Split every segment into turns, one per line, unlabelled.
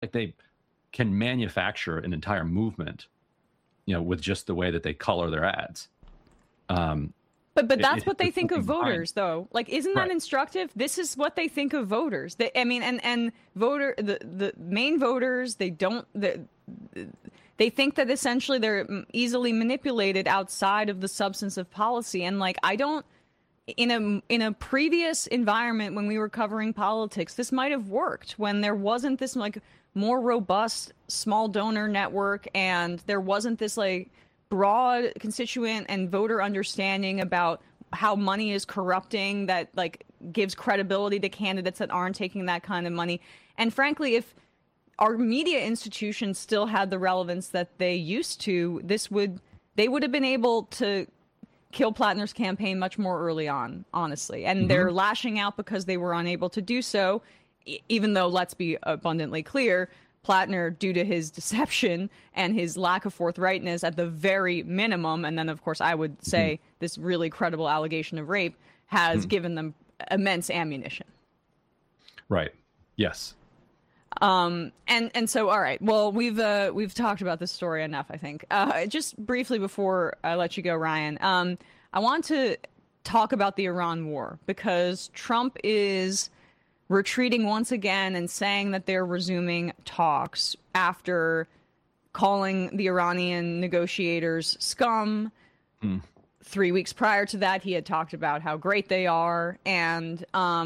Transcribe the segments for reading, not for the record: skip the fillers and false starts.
like they can manufacture an entire movement, with just the way that they color their ads.
But that's what they think of voters, though. Like, isn't that
Right.
instructive? This is what they think of voters. The main voters, they think that essentially they're easily manipulated outside of the substance of policy. And like, in a previous environment when we were covering politics, this might have worked when there wasn't this like more robust small donor network and there wasn't this like broad constituent and voter understanding about how money is corrupting that like gives credibility to candidates that aren't taking that kind of money. And frankly, if our media institutions still had the relevance that they used to, they would have been able to kill Plattner's campaign much more early on, honestly. And they're lashing out because they were unable to do so, even though, let's be abundantly clear, Plattner, due to his deception and his lack of forthrightness at the very minimum, and then, of course, I would say this really credible allegation of rape, has given them immense ammunition.
Right. Yes.
And so, all right. Well, we've talked about this story enough, I think. Just briefly before I let you go, Ryan, I want to talk about the Iran war because Trump is retreating once again and saying that they're resuming talks after calling the Iranian negotiators scum. 3 weeks prior to that, he had talked about how great they are. And,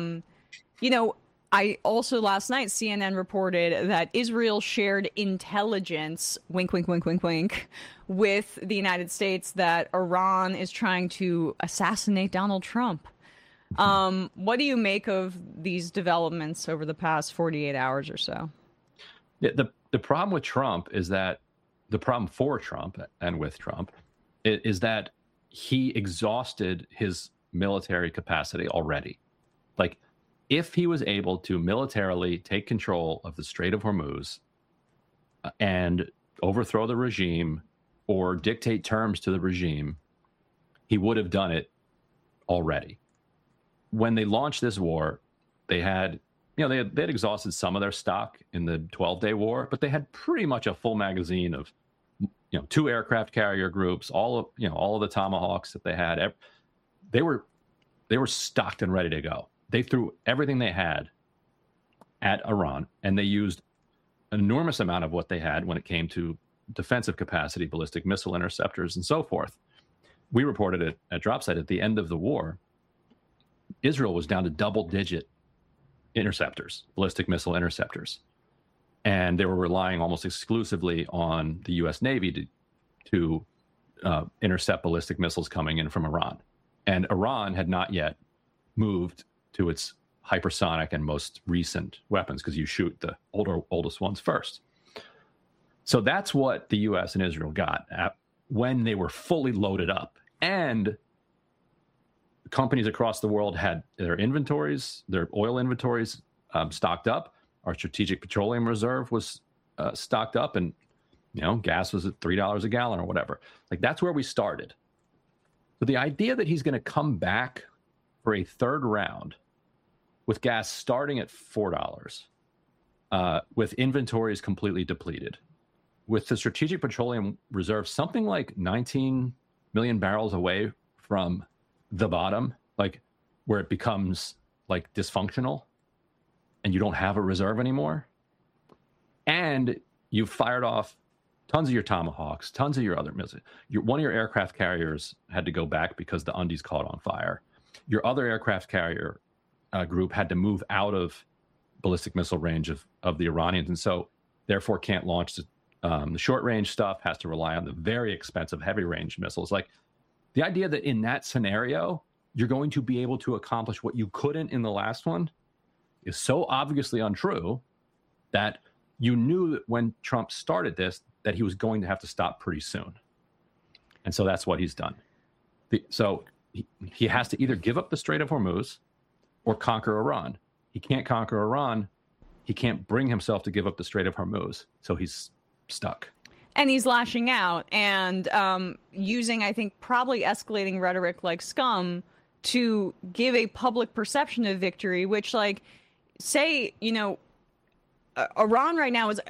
I also last night, CNN reported that Israel shared intelligence, wink, wink, wink, wink, wink, with the United States that Iran is trying to assassinate Donald Trump. What do you make of these developments over the past 48 hours or so?
The problem with Trump is that the problem for Trump and with Trump is that he exhausted his military capacity already. Like, if he was able to militarily take control of the Strait of Hormuz and overthrow the regime or dictate terms to the regime, he would have done it already. When they launched this war, they had exhausted some of their stock in the 12-day war, but they had pretty much a full magazine of 2 aircraft carrier groups, all of the Tomahawks that they had. They were stocked and ready to go. They threw everything they had at Iran, and they used an enormous amount of what they had when it came to defensive capacity, ballistic missile interceptors, and so forth. We reported it at Dropsite at the end of the war. Israel was down to double-digit interceptors, ballistic missile interceptors, and they were relying almost exclusively on the U.S. Navy to intercept ballistic missiles coming in from Iran. And Iran had not yet moved to its hypersonic and most recent weapons, because you shoot the oldest ones first. So that's what the U.S. and Israel got when they were fully loaded up. And companies across the world had their oil inventories stocked up. Our Strategic Petroleum Reserve was stocked up, and gas was at $3 a gallon or whatever. Like, that's where we started. So the idea that he's going to come back for a third round with gas starting at $4, with inventories completely depleted, with the Strategic Petroleum Reserve something like 19 million barrels away from the bottom, like where it becomes like dysfunctional and you don't have a reserve anymore. And you've fired off tons of your Tomahawks, tons of your other missiles. One of your aircraft carriers had to go back because the undies caught on fire. Your other aircraft carrier group had to move out of ballistic missile range of the Iranians, and so therefore can't launch the short range stuff, has to rely on the very expensive heavy range missiles. Like, the idea that in that scenario you're going to be able to accomplish what you couldn't in the last one is so obviously untrue that you knew that when Trump started this that he was going to have to stop pretty soon. And so that's what he's done. So he has to either give up the Strait of Hormuz or conquer Iran. He can't conquer Iran. He can't bring himself to give up the Strait of Hormuz. So he's stuck.
And he's lashing out and using, I think, probably escalating rhetoric like scum to give a public perception of victory, which, like, say, Iran right now is